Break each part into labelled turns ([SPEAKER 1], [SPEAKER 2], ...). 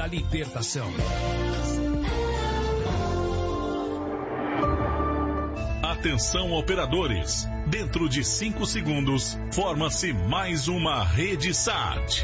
[SPEAKER 1] da Libertação.
[SPEAKER 2] Atenção, operadores. Dentro de 5 segundos, forma-se mais uma rede SAT.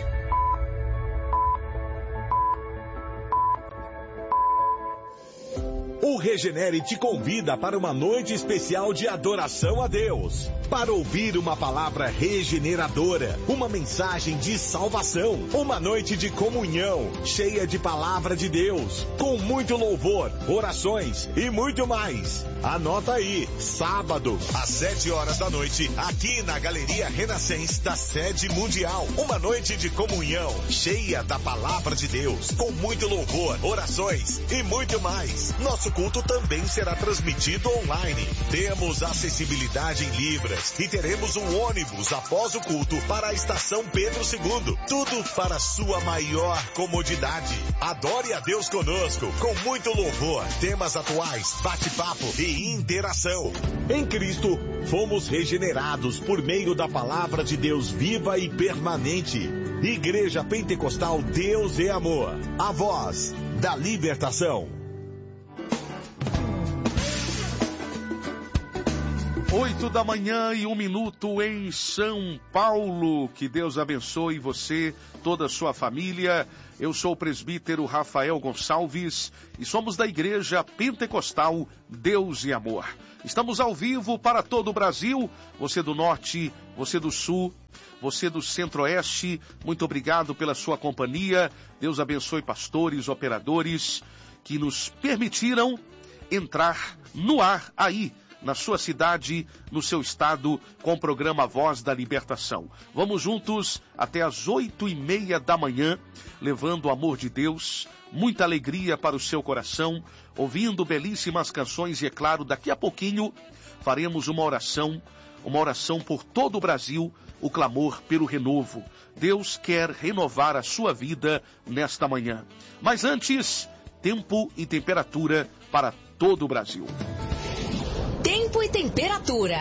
[SPEAKER 3] O Regenere te convida para uma noite especial de adoração a Deus. Para ouvir uma palavra regeneradora, uma mensagem de salvação, uma noite de comunhão, cheia de palavra de Deus, com muito louvor, orações e muito mais. Anota aí, sábado, às 7 horas da noite, aqui na Galeria Renascença da Sede Mundial. Uma noite de comunhão, cheia da palavra de Deus, com muito louvor, orações e muito mais. Nosso culto também será transmitido online. Temos acessibilidade em Libras e teremos um ônibus após o culto para a estação Pedro II. Tudo para sua maior comodidade. Adore a Deus conosco, com muito louvor, temas atuais, bate-papo e interação. Em Cristo, fomos regenerados por meio da palavra de Deus viva e permanente. Igreja Pentecostal Deus é Amor. A voz da libertação.
[SPEAKER 4] 8h01 em São Paulo. Que Deus abençoe você, toda a sua família. Eu sou o presbítero Rafael Gonçalves e somos da Igreja Pentecostal Deus e Amor. Estamos ao vivo para todo o Brasil. Você do Norte, você do Sul, você do Centro-Oeste, muito obrigado pela sua companhia. Deus abençoe pastores, operadores que nos permitiram entrar no ar aí, na sua cidade, no seu estado, com o programa Voz da Libertação. Vamos juntos até as 8h30 da manhã, levando o amor de Deus, muita alegria para o seu coração, ouvindo belíssimas canções e, é claro, daqui a pouquinho faremos uma oração por todo o Brasil, o clamor pelo renovo. Deus quer renovar a sua vida nesta manhã. Mas antes, tempo e temperatura para todo o Brasil.
[SPEAKER 5] Tempo e temperatura.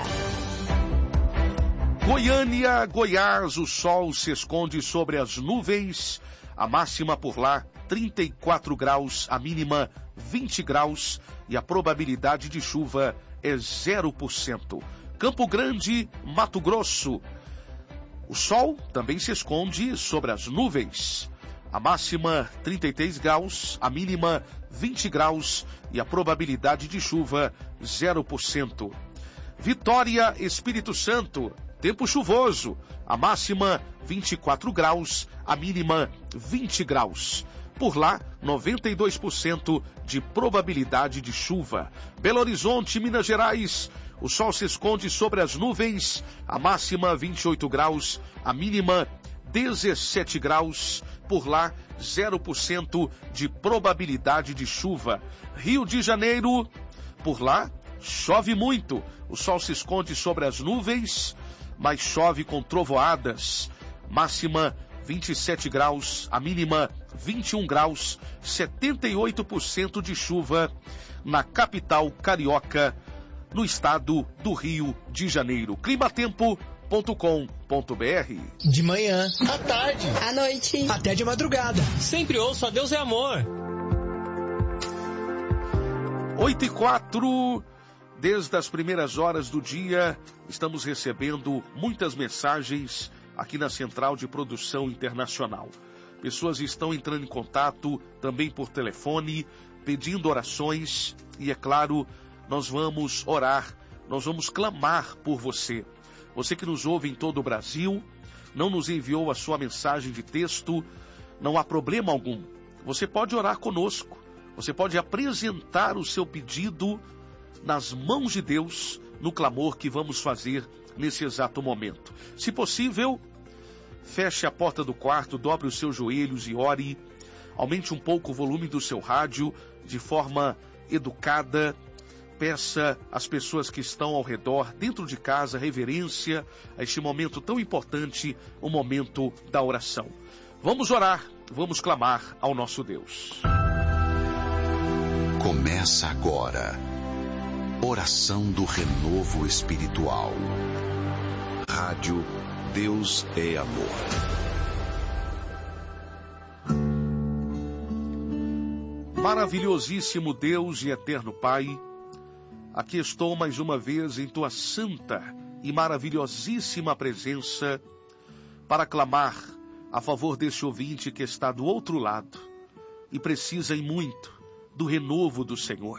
[SPEAKER 4] Goiânia, Goiás, o sol se esconde sobre as nuvens. A máxima por lá, 34 graus, a mínima 20 graus e a probabilidade de chuva é 0%. Campo Grande, Mato Grosso. O sol também se esconde sobre as nuvens. A máxima 33 graus, a mínima 20 graus e a probabilidade de chuva 0%. Vitória, Espírito Santo, tempo chuvoso, a máxima 24 graus, a mínima 20 graus. Por lá, 92% de probabilidade de chuva. Belo Horizonte, Minas Gerais, o sol se esconde sobre as nuvens, a máxima 28 graus, a mínima 17 graus, por lá 0% de probabilidade de chuva. Rio de Janeiro, por lá chove muito, o sol se esconde sobre as nuvens, mas chove com trovoadas. Máxima 27 graus, a mínima 21 graus, 78% de chuva na capital carioca, no estado do Rio de Janeiro. Climatempo.com.br.
[SPEAKER 6] De manhã, à tarde,
[SPEAKER 5] à noite,
[SPEAKER 6] até de madrugada.
[SPEAKER 1] Sempre ouço a Deus é Amor.
[SPEAKER 4] 8h04, desde as primeiras horas do dia, estamos recebendo muitas mensagens aqui na Central de Produção Internacional. Pessoas estão entrando em contato também por telefone, pedindo orações e, é claro, nós vamos orar, nós vamos clamar por você. Você que nos ouve em todo o Brasil, não nos enviou a sua mensagem de texto, não há problema algum. Você pode orar conosco, você pode apresentar o seu pedido nas mãos de Deus, no clamor que vamos fazer nesse exato momento. Se possível, feche a porta do quarto, dobre os seus joelhos e ore. Aumente um pouco o volume do seu rádio de forma educada. Peça às pessoas que estão ao redor, dentro de casa, reverência a este momento tão importante, o momento da oração. Vamos orar, vamos clamar ao nosso Deus.
[SPEAKER 7] Começa agora. Oração do Renovo Espiritual. Rádio Deus é Amor.
[SPEAKER 4] Maravilhosíssimo Deus e eterno Pai, aqui estou mais uma vez em tua santa e maravilhosíssima presença para clamar a favor desse ouvinte que está do outro lado e precisa em muito do renovo do Senhor.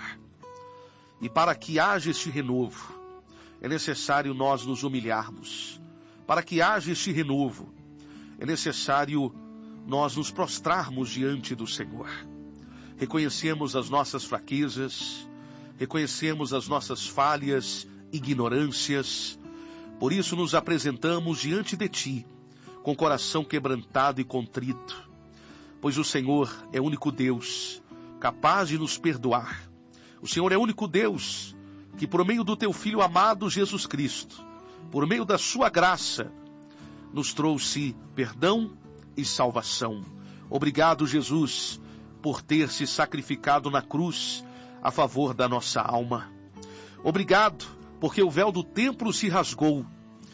[SPEAKER 4] E para que haja este renovo, é necessário nós nos humilharmos. Para que haja este renovo, é necessário nós nos prostrarmos diante do Senhor. Reconhecemos as nossas fraquezas, reconhecemos as nossas falhas, ignorâncias. Por isso nos apresentamos diante de Ti, com coração quebrantado e contrito. Pois o Senhor é o único Deus capaz de nos perdoar. O Senhor é o único Deus que, por meio do Teu Filho amado Jesus Cristo, por meio da Sua graça, nos trouxe perdão e salvação. Obrigado, Jesus, por ter se sacrificado na cruz a favor da nossa alma. Obrigado, porque o véu do templo se rasgou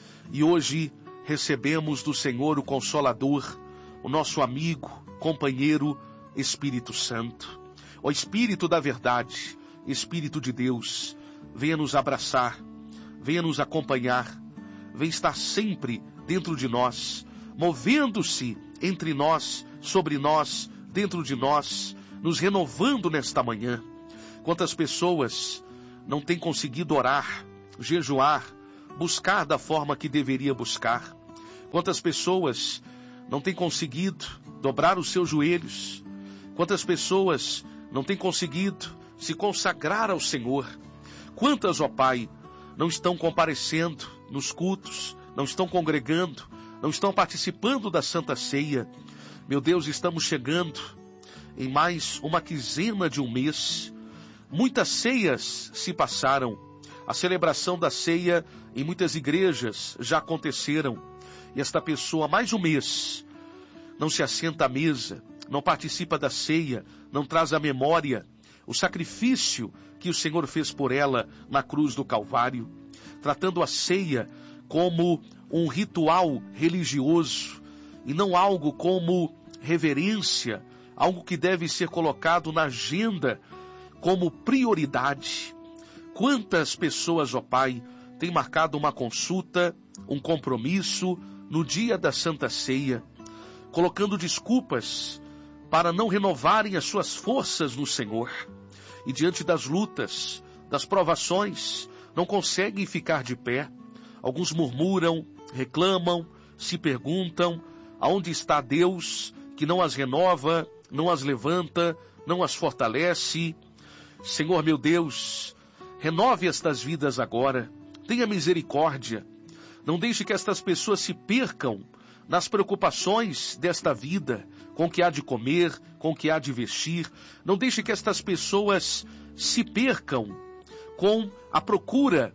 [SPEAKER 4] e hoje recebemos do Senhor o Consolador, o nosso amigo, companheiro, Espírito Santo. Ó Espírito da verdade, Espírito de Deus, venha nos abraçar, venha nos acompanhar, venha estar sempre dentro de nós, movendo-se entre nós, sobre nós, dentro de nós, nos renovando nesta manhã. Quantas pessoas não têm conseguido orar, jejuar, buscar da forma que deveria buscar? Quantas pessoas não têm conseguido dobrar os seus joelhos? Quantas pessoas não têm conseguido se consagrar ao Senhor? Quantas, ó Pai, não estão comparecendo nos cultos, não estão congregando, não estão participando da Santa Ceia? Meu Deus, estamos chegando em mais uma quinzena de um mês. Muitas ceias se passaram. A celebração da ceia em muitas igrejas já aconteceram. E esta pessoa, mais um mês, não se assenta à mesa, não participa da ceia, não traz à memória o sacrifício que o Senhor fez por ela na cruz do Calvário, tratando a ceia como um ritual religioso e não algo como reverência, algo que deve ser colocado na agenda como prioridade. Quantas pessoas, ó Pai, têm marcado uma consulta, um compromisso no dia da Santa Ceia, colocando desculpas para não renovarem as suas forças no Senhor. E diante das lutas, das provações, não conseguem ficar de pé. Alguns murmuram, reclamam, se perguntam aonde está Deus que não as renova, não as levanta, não as fortalece. Senhor meu Deus, renove estas vidas agora, tenha misericórdia. Não deixe que estas pessoas se percam nas preocupações desta vida, com o que há de comer, com o que há de vestir. Não deixe que estas pessoas se percam com a procura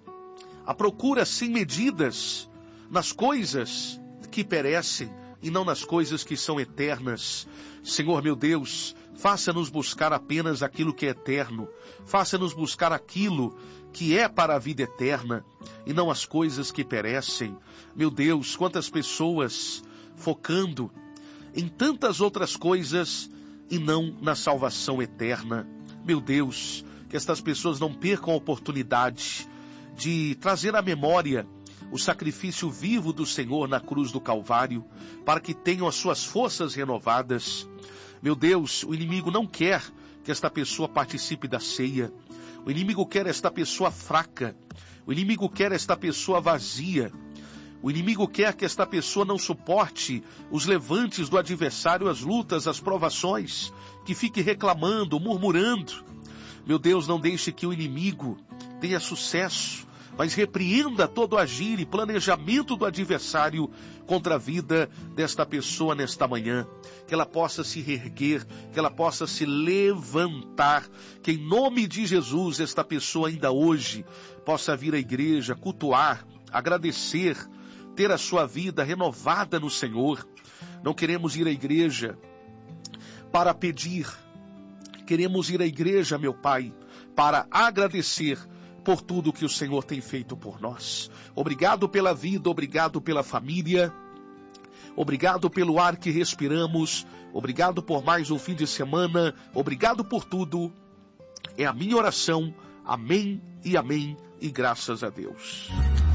[SPEAKER 4] sem medidas nas coisas que perecem e não nas coisas que são eternas. Senhor meu Deus, faça-nos buscar apenas aquilo que é eterno, faça-nos buscar aquilo que é para a vida eterna e não as coisas que perecem. Meu Deus, quantas pessoas focando em tantas outras coisas e não na salvação eterna. Meu Deus, que estas pessoas não percam a oportunidade de trazer à memória o sacrifício vivo do Senhor na cruz do Calvário, para que tenham as suas forças renovadas. Meu Deus, o inimigo não quer que esta pessoa participe da ceia. O inimigo quer esta pessoa fraca. O inimigo quer esta pessoa vazia. O inimigo quer que esta pessoa não suporte os levantes do adversário, as lutas, as provações, que fique reclamando, murmurando. Meu Deus, não deixe que o inimigo tenha sucesso, mas repreenda todo o agir e planejamento do adversário contra a vida desta pessoa nesta manhã. Que ela possa se reerguer, que ela possa se levantar, que em nome de Jesus esta pessoa ainda hoje possa vir à igreja, cultuar, agradecer, ter a sua vida renovada no Senhor. Não queremos ir à igreja para pedir, queremos ir à igreja, meu Pai, para agradecer por tudo que o Senhor tem feito por nós. Obrigado pela vida, obrigado pela família, Obrigado pelo ar que respiramos. Obrigado por mais um fim de semana. Obrigado por tudo. É a minha oração. Amém e amém. E graças a Deus.